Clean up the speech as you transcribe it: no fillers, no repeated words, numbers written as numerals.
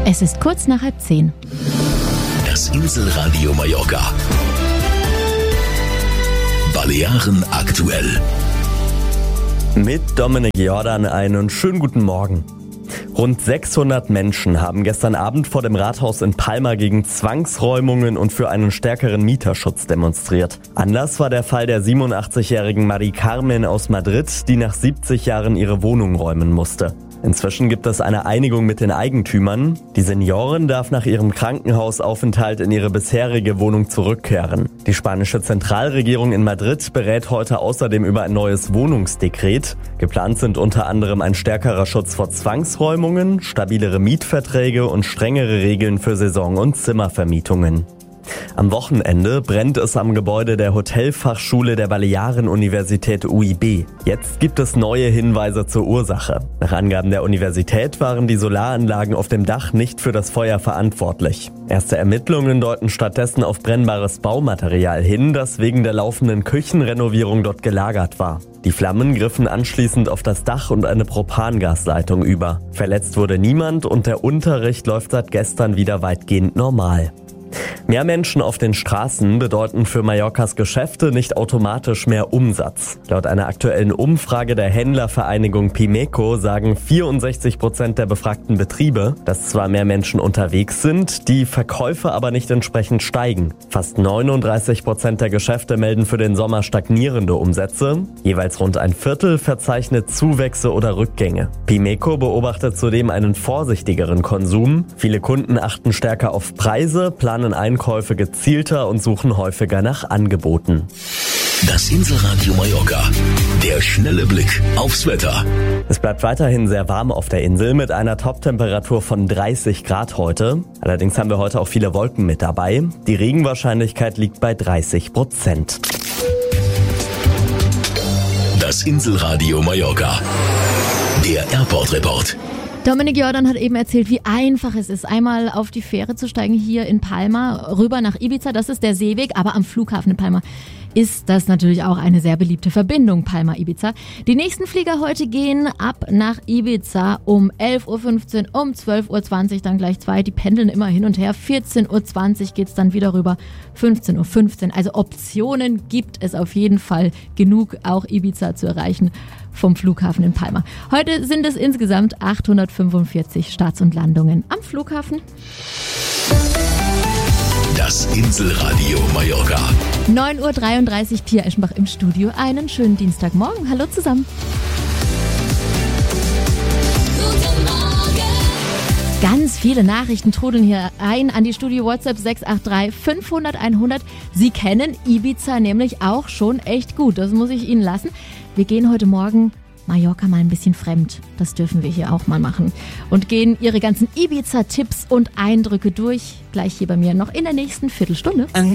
Es ist kurz nach 9:30. Das Inselradio Mallorca. Balearen aktuell. Mit Dominik Jordan einen schönen guten Morgen. Rund 600 Menschen haben gestern Abend vor dem Rathaus in Palma gegen Zwangsräumungen und für einen stärkeren Mieterschutz demonstriert. Anlass war der Fall der 87-jährigen Mari Carmen aus Madrid, die nach 70 Jahren ihre Wohnung räumen musste. Inzwischen gibt es eine Einigung mit den Eigentümern. Die Seniorin darf nach ihrem Krankenhausaufenthalt in ihre bisherige Wohnung zurückkehren. Die spanische Zentralregierung in Madrid berät heute außerdem über ein neues Wohnungsdekret. Geplant sind unter anderem ein stärkerer Schutz vor Zwangsräumungen, stabilere Mietverträge und strengere Regeln für Saison- und Zimmervermietungen. Am Wochenende brennt es am Gebäude der Hotelfachschule der Balearen-Universität UIB. Jetzt gibt es neue Hinweise zur Ursache. Nach Angaben der Universität waren die Solaranlagen auf dem Dach nicht für das Feuer verantwortlich. Erste Ermittlungen deuten stattdessen auf brennbares Baumaterial hin, das wegen der laufenden Küchenrenovierung dort gelagert war. Die Flammen griffen anschließend auf das Dach und eine Propangasleitung über. Verletzt wurde niemand und der Unterricht läuft seit gestern wieder weitgehend normal. Mehr Menschen auf den Straßen bedeuten für Mallorcas Geschäfte nicht automatisch mehr Umsatz. Laut einer aktuellen Umfrage der Händlervereinigung Pimeco sagen 64% der befragten Betriebe, dass zwar mehr Menschen unterwegs sind, die Verkäufe aber nicht entsprechend steigen. Fast 39% der Geschäfte melden für den Sommer stagnierende Umsätze. Jeweils rund ein Viertel verzeichnet Zuwächse oder Rückgänge. Pimeco beobachtet zudem einen vorsichtigeren Konsum. Viele Kunden achten stärker auf Preise, planen Einkäufe gezielter und suchen häufiger nach Angeboten. Das Inselradio Mallorca. Der schnelle Blick aufs Wetter. Es bleibt weiterhin sehr warm auf der Insel mit einer Toptemperatur von 30 Grad heute. Allerdings haben wir heute auch viele Wolken mit dabei. Die Regenwahrscheinlichkeit liegt bei 30%. Das Inselradio Mallorca. Der Airport Report. Dominik Jordan hat eben erzählt, wie einfach es ist, einmal auf die Fähre zu steigen hier in Palma, rüber nach Ibiza. Das ist der Seeweg, aber am Flughafen in Palma ist das natürlich auch eine sehr beliebte Verbindung, Palma-Ibiza. Die nächsten Flieger heute gehen ab nach Ibiza um 11.15 Uhr, um 12.20 Uhr dann gleich zwei. Die pendeln immer hin und her. 14.20 Uhr geht's dann wieder rüber, 15.15 Uhr. Also Optionen gibt es auf jeden Fall genug, auch Ibiza zu erreichen vom Flughafen in Palma. Heute sind es insgesamt 845 Starts und Landungen am Flughafen. Das Inselradio Mallorca. 9.33 Uhr, Pia Eschenbach im Studio. Einen schönen Dienstagmorgen. Hallo zusammen. Guten Morgen. Ganz viele Nachrichten trudeln hier ein an die Studio WhatsApp 683 500 100. Sie kennen Ibiza nämlich auch schon echt gut. Das muss ich Ihnen lassen. Wir gehen heute Morgen Mallorca mal ein bisschen fremd. Das dürfen wir hier auch mal machen. Und gehen Ihre ganzen Ibiza-Tipps und Eindrücke durch. Gleich hier bei mir noch in der nächsten Viertelstunde.